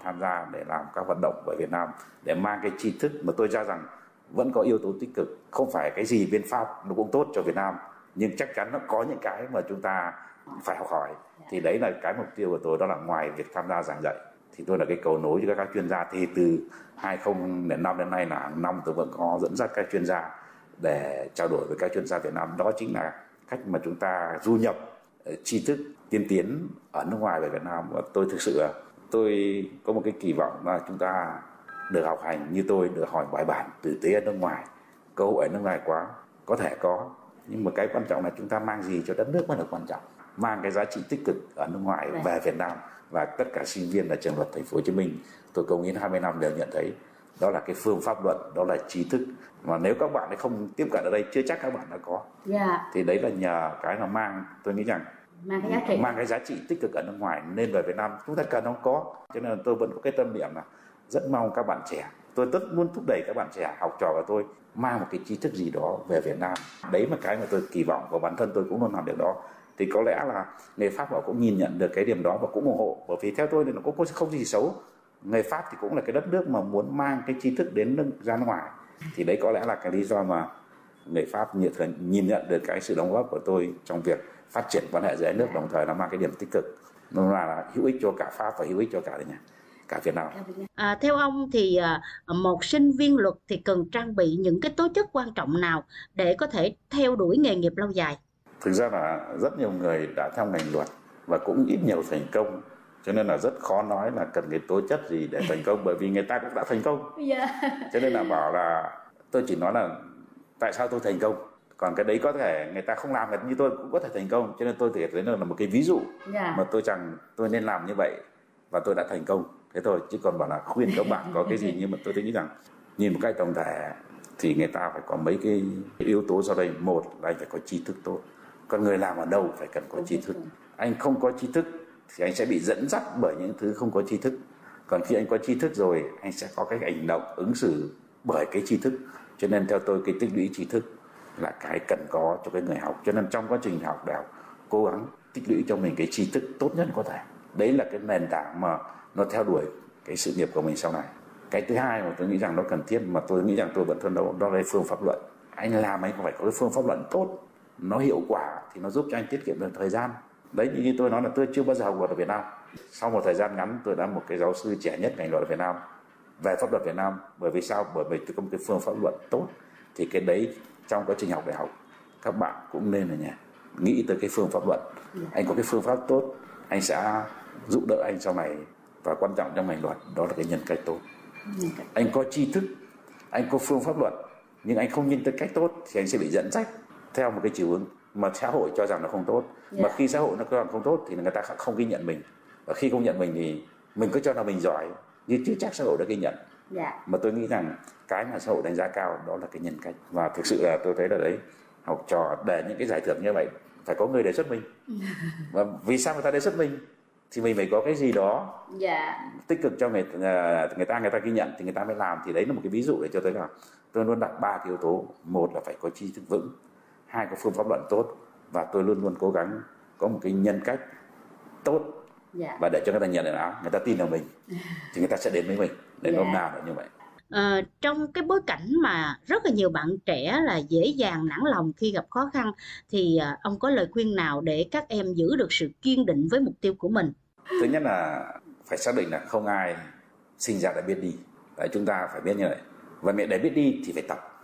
tham gia để làm các hoạt động ở Việt Nam để mang cái tri thức mà tôi cho rằng vẫn có yếu tố tích cực. Không phải cái gì bên Pháp nó cũng tốt cho Việt Nam, nhưng chắc chắn nó có những cái mà chúng ta phải học hỏi. Thì đấy là cái mục tiêu của tôi, đó là ngoài việc tham gia giảng dạy thì tôi là cái cầu nối cho các chuyên gia. Thì từ 2005 đến nay là hàng năm tôi vẫn có dẫn dắt các chuyên gia để trao đổi với các chuyên gia Việt Nam. Đó chính là cách mà chúng ta du nhập tri thức tiên tiến ở nước ngoài về Việt Nam. Và tôi thực sự là tôi có một cái kỳ vọng là chúng ta được học hành như tôi, được hỏi bài bản tử tế ở nước ngoài. Cơ hội ở nước ngoài quá có thể có, nhưng mà cái quan trọng là chúng ta mang gì cho đất nước mới là quan trọng. Mang cái giá trị tích cực ở nước ngoài về Việt Nam. Và tất cả sinh viên ở trường luật Thành phố Hồ Chí Minh tôi cống hiến 20 năm đều nhận thấy đó là cái phương pháp luận, đó là trí thức. Mà nếu các bạn ấy không tiếp cận ở đây, chưa chắc các bạn đã có. Thì đấy là nhờ cái là tôi nghĩ rằng mang cái giá trị tích cực ở nước ngoài nên về Việt Nam chúng ta cần không có. Cho nên là tôi vẫn có cái tâm niệm là rất mong các bạn trẻ, tôi rất muốn thúc đẩy các bạn trẻ, học trò của tôi mang một cái trí thức gì đó về Việt Nam. Đấy mà cái mà tôi kỳ vọng, của bản thân tôi cũng luôn làm điều đó. Thì có lẽ là người Pháp họ cũng nhìn nhận được cái điểm đó và cũng ủng hộ. Bởi vì theo tôi thì nó cũng không gì xấu. Người Pháp thì cũng là cái đất nước mà muốn mang cái trí thức đến ra nước ngoài. Thì đấy có lẽ là cái lý do mà người Pháp nhìn nhận được cái sự đóng góp của tôi trong việc phát triển quan hệ giữa hai nước, đồng thời là mang cái điểm tích cực. Nó là hữu ích cho cả Pháp và hữu ích cho cả Việt Nam. Theo ông thì một sinh viên luật thì cần trang bị những cái tố chất quan trọng nào để có thể theo đuổi nghề nghiệp lâu dài? Thực ra là rất nhiều người đã theo ngành luật và cũng ít nhiều thành công, cho nên là rất khó nói là cần cái tố chất gì để thành công, bởi vì người ta cũng đã thành công. Cho nên là bảo là tôi chỉ nói là tại sao tôi thành công, còn cái đấy có thể người ta không làm được như tôi cũng có thể thành công. Cho nên tôi thể thấy là một cái ví dụ mà tôi rằng tôi nên làm như vậy và tôi đã thành công, thế thôi. Chứ còn bảo là khuyên các bạn có cái gì, nhưng mà tôi nghĩ rằng nhìn một cách tổng thể thì người ta phải có mấy cái yếu tố sau đây. Một là anh phải có tri thức tốt. Con người làm ở đâu phải cần có tri thức. Anh không có tri thức thì anh sẽ bị dẫn dắt bởi những thứ không có tri thức. Còn khi anh có tri thức rồi, anh sẽ có cách hành động ứng xử bởi cái tri thức. Cho nên theo tôi cái tích lũy tri thức là cái cần có cho cái người học. Cho nên trong quá trình học đại học cố gắng tích lũy cho mình cái tri thức tốt nhất có thể. Đấy là cái nền tảng mà nó theo đuổi cái sự nghiệp của mình sau này. Cái thứ hai mà tôi nghĩ rằng nó cần thiết, mà tôi nghĩ rằng tôi vẫn phấn đấu, đó là phương pháp luận. Anh làm anh phải có cái phương pháp luận tốt, nó hiệu quả thì nó giúp cho anh tiết kiệm được thời gian. Đấy, như tôi nói là tôi chưa bao giờ học luật ở Việt Nam. Sau một thời gian ngắn tôi đã một cái giáo sư trẻ nhất ngành luật ở Việt Nam về pháp luật Việt Nam. Bởi vì sao? Bởi vì tôi có một cái phương pháp luận tốt. Thì cái đấy trong quá trình học đại học các bạn cũng nên là nghĩ tới cái phương pháp luận. Anh có cái phương pháp tốt, anh sẽ giúp đỡ anh sau này. Và quan trọng trong ngành luật đó là cái nhân cách tốt. Anh có tri thức, anh có phương pháp luận, nhưng anh không nhân cách tốt thì anh sẽ bị dẫn dắt theo một cái chiều hướng mà xã hội cho rằng nó không tốt. Mà khi xã hội nó cho rằng không tốt thì người ta không ghi nhận mình. Và khi không nhận mình thì mình cứ cho là mình giỏi, nhưng chưa chắc xã hội đã ghi nhận. Mà tôi nghĩ rằng cái mà xã hội đánh giá cao đó là cái nhân cách. Và thực sự là tôi thấy là đấy, học trò để những cái giải thưởng như vậy phải có người đề xuất mình. Và vì sao người ta đề xuất mình thì mình phải có cái gì đó tích cực cho người ta ghi nhận thì người ta mới làm. Thì đấy là một cái ví dụ để cho thấy là tôi luôn đặt 3 cái yếu tố. Một là phải có tri thức vững, hai có phương pháp luận tốt, và tôi luôn luôn cố gắng có một cái nhân cách tốt. Và để cho người ta nhận được người ta tin vào mình thì người ta sẽ đến với mình. Để nôm na là như vậy. Trong cái bối cảnh mà rất là nhiều bạn trẻ là dễ dàng nản lòng khi gặp khó khăn thì ông có lời khuyên nào để các em giữ được sự kiên định với mục tiêu của mình? Thứ nhất là phải xác định là không ai sinh ra đã biết đi. Đấy, chúng ta phải biết như vậy. Và để biết đi thì phải tập.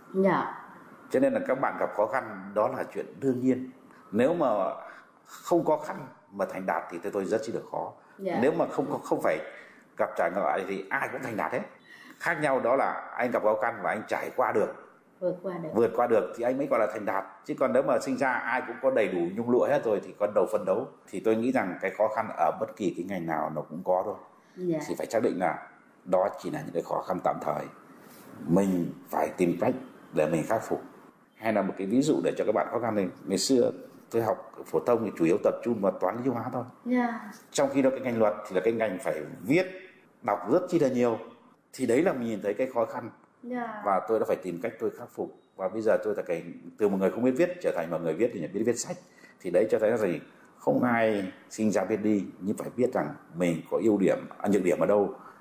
Cho nên là các bạn gặp khó khăn đó là chuyện đương nhiên. Nếu mà không khó khăn mà thành đạt thì tôi rất chỉ được khó. Nếu mà không phải gặp trải ngại thì ai cũng thành đạt hết. Khác nhau đó là anh gặp khó khăn và anh trải qua được, vượt qua được thì anh mới gọi là thành đạt. Chứ còn nếu mà sinh ra ai cũng có đầy đủ nhung lụa hết rồi thì con đầu phấn đấu. Thì tôi nghĩ rằng cái khó khăn ở bất kỳ cái ngành nào nó cũng có thôi. Thì phải xác định là đó chỉ là những cái khó khăn tạm thời, mình phải tìm cách để mình khắc phục. Hay là một cái ví dụ để cho các bạn khó khăn này, ngày xưa tôi học phổ thông thì chủ yếu tập trung vào toán lý hóa thôi. Trong khi đó cái ngành luật thì là cái ngành phải viết đọc rất chi là nhiều. Thì đấy là mình nhìn thấy cái khó khăn. Và tôi đã phải tìm cách tôi khắc phục. Và bây giờ tôi từ một người không biết viết trở thành một người viết thì biết viết sách. Thì đấy cho thấy là gì? Không ai sinh ra biết đi, nhưng phải biết rằng mình có ưu điểm, nhược điểm ở đâu